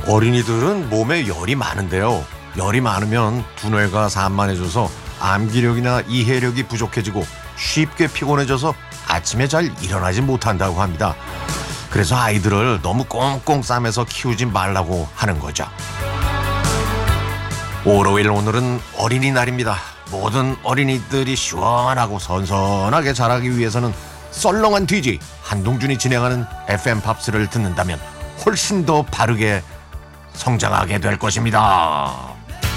어린이들은 몸에 열이 많은데요. 열이 많으면 두뇌가 산만해져서 암기력이나 이해력이 부족해지고 쉽게 피곤해져서 아침에 잘 일어나지 못한다고 합니다. 그래서 아이들을 너무 꽁꽁 싸매서 키우지 말라고 하는 거죠. 5월 5일 오늘은 어린이날입니다. 모든 어린이들이 시원하고 선선하게 자라기 위해서는 썰렁한 DJ 한동준이 진행하는 FM 팝스를 듣는다면 훨씬 더 바르게 성장하게 될 것입니다.